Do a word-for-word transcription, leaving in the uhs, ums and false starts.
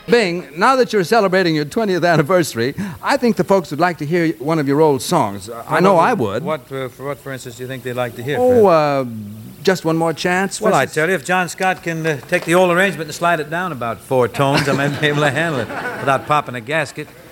Bing, now that you're celebrating your twentieth anniversary, I think the folks would like to hear one of your old songs. Uh, I know what, I would. What, uh, for what, for instance, do you think they'd like to hear? Oh, uh, just one more chance? Well, I tell you, if John Scott can uh, take the old arrangement and slide it down about four tones, I might be able to handle it without popping a gasket.